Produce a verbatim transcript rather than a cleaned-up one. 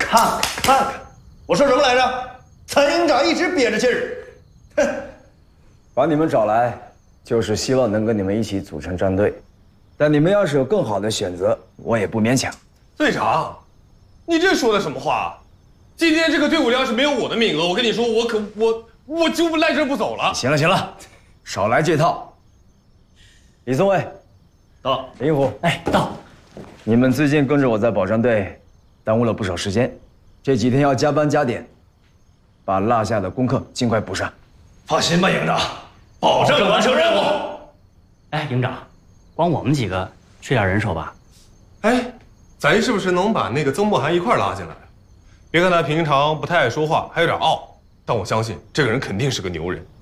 看看看，我说什么来着？参营长一直憋着气儿。哼， 把你们找来，就是希望能跟你们一起组成战队。但你们要是有更好的选择，我也不勉强。 队长，你这说的什么话？今天这个队伍里要是没有我的名额，我跟你说，我可我我就赖这不走了。 行了行了，少来这套。李松蔚， 到。 林虎， 哎，到。 你们最近跟着我在保障队，耽误了不少时间，这几天要加班加点，把落下的功课尽快补上。 放心吧，营长，保证完成任务。 哎，营长，光我们几个缺点人手吧？ 哎，咱是不是能把那个曾墨涵一块拉进来？别看他平常不太爱说话，还有点傲，但我相信这个人肯定是个牛人。